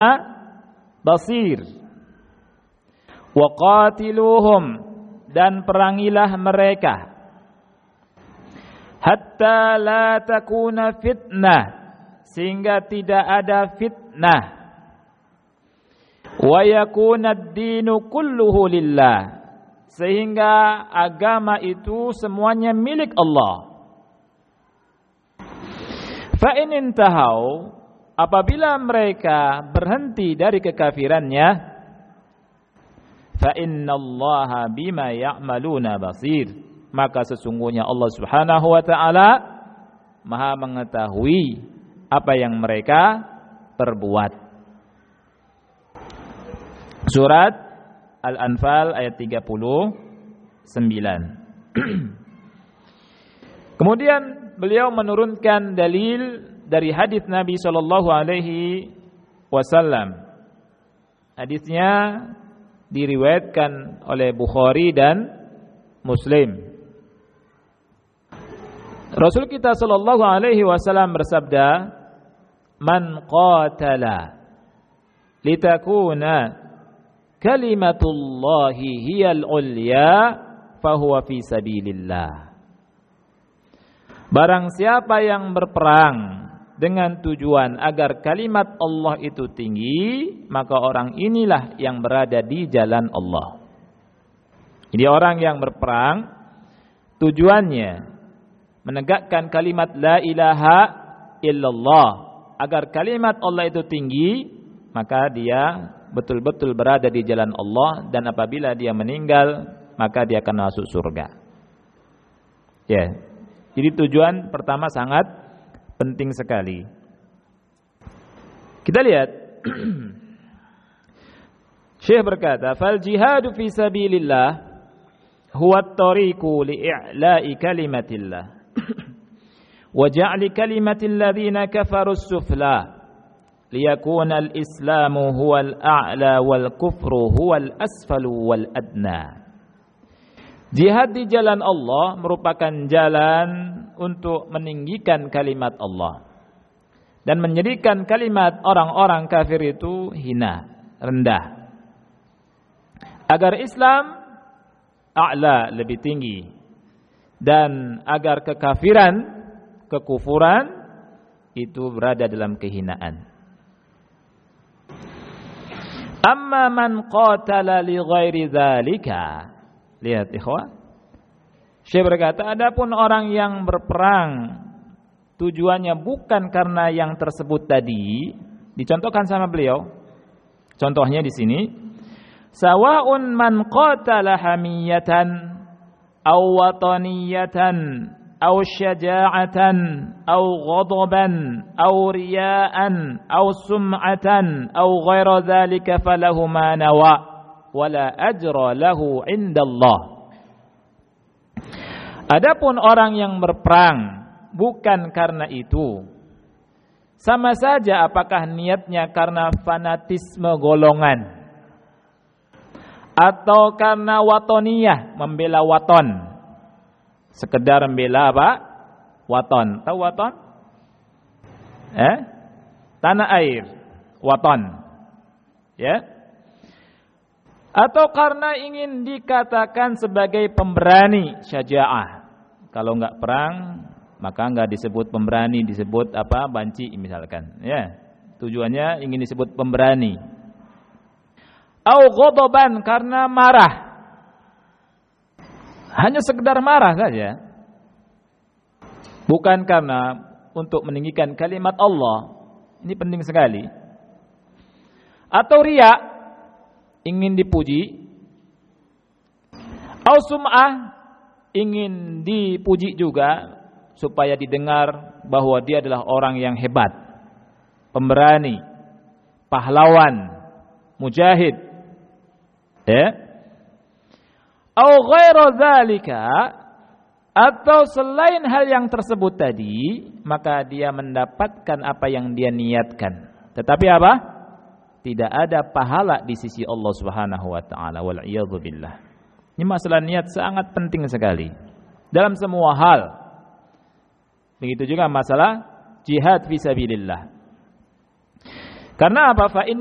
basir. Wa qatiluhum, dan perangilah mereka, hatta la takuna fitnah, sehingga tidak ada fitnah, wa yakuna ad-dinu kulluhu lillah, sehingga agama itu semuanya milik Allah. Fa in intahau, apabila mereka berhenti dari kekafirannya, fa innallaha bima ya'maluna basir, maka sesungguhnya Allah Subhanahu wa taala Maha mengetahui apa yang mereka perbuat. Surat Al-Anfal ayat 39. Kemudian beliau menurunkan dalil dari hadis Nabi sallallahu alaihi wasallam. Hadisnya diriwayatkan oleh Bukhari dan Muslim. Rasul kita sallallahu alaihi wasallam bersabda, "Man qatala litakuna kalimatullahi hiyal ulya fahuwa fi sabilillah." Barang siapa yang berperang dengan tujuan agar kalimat Allah itu tinggi, maka orang inilah yang berada di jalan Allah. Jadi orang yang berperang tujuannya menegakkan kalimat la ilaha illallah, agar kalimat Allah itu tinggi, maka dia betul-betul berada di jalan Allah, dan apabila dia meninggal maka dia akan masuk surga. Ya. Jadi tujuan pertama sangat penting sekali. Kita lihat. Syekh berkata, "Fal jihadu fi sabilillah huwa at-tariqu li'i'la'i kalimatillah wa ja'li kalimatil ladzina kafaru as-sufla liyakuna al-islamu huwa al-a'la wal kufru huwa al-asfalu wal adna." Jihad di jalan Allah merupakan jalan untuk meninggikan kalimat Allah dan menjadikan kalimat orang-orang kafir itu hina, rendah, agar Islam a'la, lebih tinggi, dan agar kekafiran, kekufuran itu berada dalam kehinaan. Amma man qatala li ghairi dzalika, lihat ikhwah, Syekh berkata, adapun orang yang berperang tujuannya bukan karena yang tersebut tadi, dicontohkan sama beliau. Contohnya di sini, sawa'un man qatala hamiyatan aw wataniyatan aw syaja'atan aw ghadaban aw riya'an aw sum'atan aw ghaira dzalika falahu ma nawa wala ajra lahu indallah. Adapun orang yang berperang bukan karena itu, sama saja apakah niatnya karena fanatisme golongan atau karena watoniyah, membela waton, sekedar membela apa? Waton. Tahu waton? Tanah air, waton. Ya? Atau karena ingin dikatakan sebagai pemberani, syaja'ah. Kalau enggak perang, maka enggak disebut pemberani, disebut apa? Banci misalkan. Ya. Tujuannya ingin disebut pemberani. Au ghadaban, karena marah. Hanya sekedar marah saja. Bukan karena untuk meninggikan kalimat Allah. Ini penting sekali. Atau riya, ingin dipuji. Au sum'ah, ingin dipuji juga supaya didengar bahwa dia adalah orang yang hebat, pemberani, pahlawan, mujahid. Ya. Au ghairu dzalika, atau selain hal yang tersebut tadi, maka dia mendapatkan apa yang dia niatkan. Tetapi apa? Tidak ada pahala di sisi Allah Subhanahu wa taala, wal iyadzu billah. Ini masalah niat sangat penting sekali dalam semua hal. Begitu juga masalah jihad fisabilillah. Karena apa? Fa